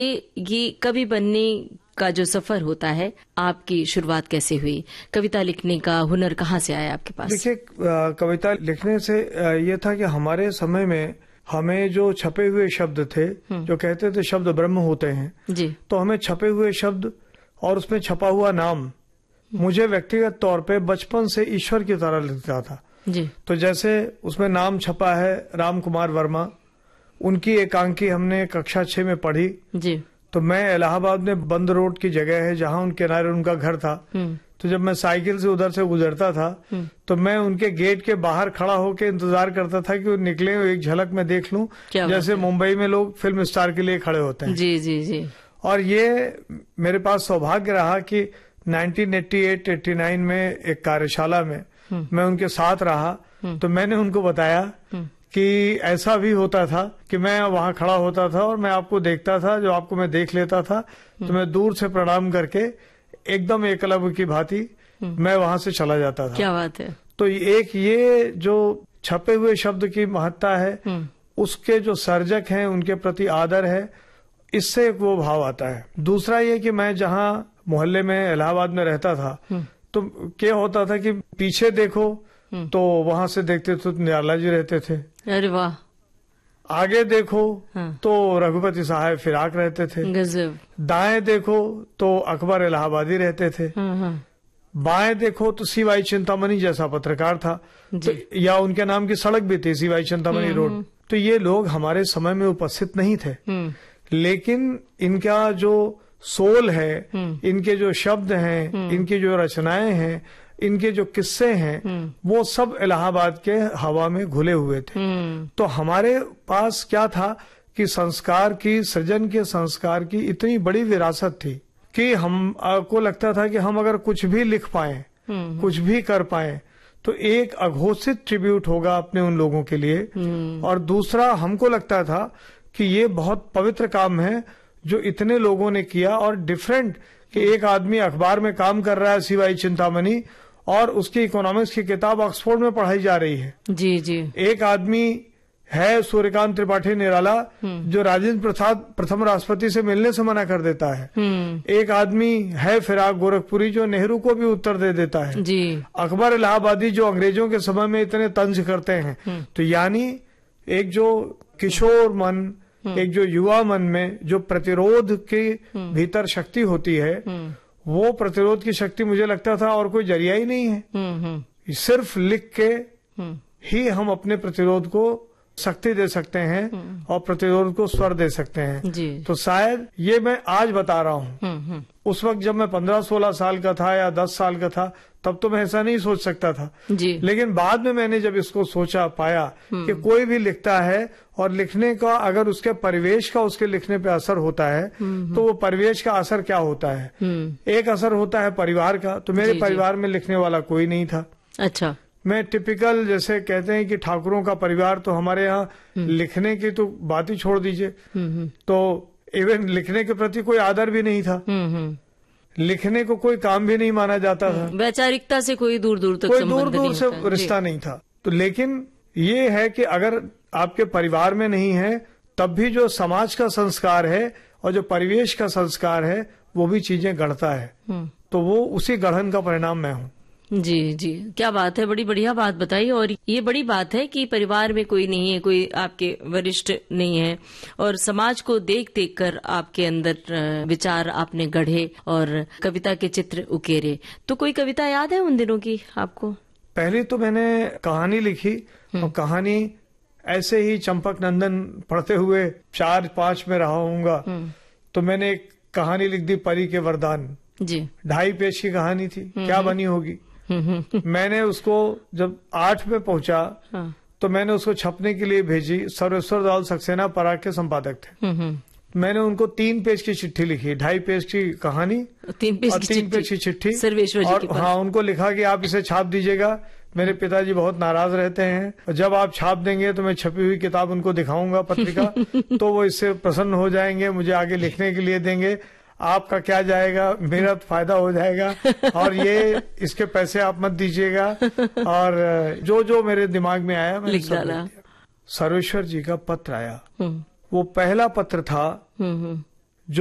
ये कवि बनने का जो सफर होता है, आपकी शुरुआत कैसे हुई? कविता लिखने का हुनर कहाँ से आया आपके पास? देखिए, कविता लिखने से ये था कि हमारे समय में हमें जो छपे हुए शब्द थे, जो कहते थे शब्द ब्रह्म होते हैं जी, तो हमें छपे हुए शब्द और उसमें छपा हुआ नाम मुझे व्यक्तिगत तौर पे बचपन से ईश्वर की तरह लगता था जी। तो जैसे उसमें नाम छपा है राम कुमार वर्मा, उनकी एकांकी हमने कक्षा 6 में पढ़ी जी। तो मैं इलाहाबाद में बंद रोड की जगह है जहां उन किनारे उनका घर था, तो जब मैं साइकिल से उधर से गुजरता था तो मैं उनके गेट के बाहर खड़ा होकर इंतजार करता था कि वो निकले, एक झलक मैं देख लूं, जैसे मुंबई में लोग फिल्म स्टार के लिए खड़े होते हैं। जी जी जी। और ये मेरे पास सौभाग्य रहा कि 1988-89 में एक कार्यशाला में मैं उनके साथ रहा, तो मैंने उनको बताया कि ऐसा भी होता था कि मैं वहां खड़ा होता था और मैं आपको देखता था, जो आपको मैं देख लेता था तो मैं दूर से प्रणाम करके एकदम एकलव्य की भांति मैं वहां से चला जाता था। क्या बात है। तो एक ये जो छपे हुए शब्द की महत्ता है, उसके जो सर्जक हैं उनके प्रति आदर है, इससे एक वो भाव आता है। दूसरा ये कि मैं जहां मोहल्ले में इलाहाबाद में रहता था तो क्या होता था कि पीछे देखो तो वहां से देखते तो निराला जी रहते थे, अरे वाह। आगे देखो तो रघुपति साहब फिराक रहते थे, गजब। दाएं देखो तो अकबर इलाहाबादी रहते थे, बाएं देखो तो सीवाई चिंतामणि जैसा पत्रकार था, तो या उनके नाम की सड़क भी थी सीवाई चिंतामणि रोड। तो ये लोग हमारे समय में उपस्थित नहीं थे, लेकिन इनका जो सोल है, इनके जो शब्द हैं, इनकी जो रचनाएं हैं, इनके जो किस्से हैं, वो सब इलाहाबाद के हवा में घुले हुए थे। तो हमारे पास क्या था कि संस्कार की, सृजन के संस्कार की इतनी बड़ी विरासत थी कि हम को लगता था कि हम अगर कुछ भी लिख पाए, कुछ भी कर पाए तो एक अघोषित ट्रिब्यूट होगा अपने उन लोगों के लिए। और दूसरा हमको लगता था कि ये बहुत पवित्र काम है जो इतने लोगों ने किया, और डिफरेंट कि एक आदमी अखबार में काम कर रहा है सीवाई चिंतामणि और उसकी इकोनॉमिक्स की किताब ऑक्सफोर्ड में पढ़ाई जा रही है। जी जी। एक आदमी है सूर्यकांत त्रिपाठी निराला जो राजेंद्र प्रसाद प्रथम राष्ट्रपति से मिलने से मना कर देता है। एक आदमी है फिराक गोरखपुरी जो नेहरू को भी उत्तर दे देता है जी। अकबर इलाहाबादी जो अंग्रेजों के समय में इतने तंज करते हैं। तो यानी एक जो किशोर मन, एक जो युवा मन में जो प्रतिरोध के भीतर शक्ति होती है, वो प्रतिरोध की शक्ति मुझे लगता था और कोई जरिया ही नहीं है। सिर्फ लिख के ही हम अपने प्रतिरोध को शक्ति दे सकते हैं और प्रतिरोध को स्वर दे सकते हैं जी। तो शायद ये मैं आज बता रहा हूँ, उस वक्त जब मैं 15-16 साल का था या 10 साल का था तब तो मैं ऐसा नहीं सोच सकता था जी। लेकिन बाद में मैंने जब इसको सोचा पाया कि कोई भी लिखता है और लिखने का अगर उसके परिवेश का उसके लिखने पे असर होता है तो वो परिवेश का असर क्या होता है। एक असर होता है परिवार का, तो मेरे परिवार में लिखने वाला कोई नहीं था। अच्छा। मैं टिपिकल जैसे कहते हैं कि ठाकुरों का परिवार, तो हमारे यहाँ लिखने की तो बात ही छोड़ दीजिए, तो इवन लिखने के प्रति कोई आदर भी नहीं था, लिखने को कोई काम भी नहीं माना जाता था, वैचारिकता से कोई दूर दूर तक कोई दूर दूर से रिश्ता नहीं था। तो लेकिन ये है कि अगर आपके परिवार में नहीं है तब भी जो समाज का संस्कार है और जो परिवेश का संस्कार है वो भी चीजें गढ़ता है, तो वो उसी गढ़न का परिणाम मैं हूँ। जी जी, क्या बात है, बड़ी बढ़िया बात बताई। और ये बड़ी बात है कि परिवार में कोई नहीं है, कोई आपके वरिष्ठ नहीं है, और समाज को देख देख कर आपके अंदर विचार आपने गढ़े और कविता के चित्र उकेरे। तो कोई कविता याद है उन दिनों की आपको? पहले तो मैंने कहानी लिखी, और कहानी ऐसे ही चंपक नंदन पढ़ते हुए 4-5 में रहा हूँगा, तो मैंने एक कहानी लिख दी परी के वरदान जी। 2.5 पेज की कहानी थी, क्या बनी होगी। मैंने उसको जब 8 में पहुंचा तो मैंने उसको छपने के लिए भेजी। सर्वेश्वर दाल सक्सेना पराग के संपादक थे। मैंने उनको 3 पेज की चिट्ठी लिखी, 2.5 पेज की कहानी, 3 पेज की चिट्ठी, और हाँ उनको लिखा कि आप इसे छाप दीजिएगा। मेरे पिताजी बहुत नाराज रहते हैं, और जब आप छाप देंगे तो मैं छपी हुई किताब उनको दिखाऊंगा, पत्रिका, तो वो इससे प्रसन्न हो जाएंगे, मुझे आगे लिखने के लिए देंगे। आपका क्या जाएगा, मेरा तो फायदा हो जाएगा, और ये इसके पैसे आप मत दीजिएगा। और जो जो मेरे दिमाग में आया मैंने सब लिख दिया। सर्वेश्वर जी का पत्र आया, वो पहला पत्र था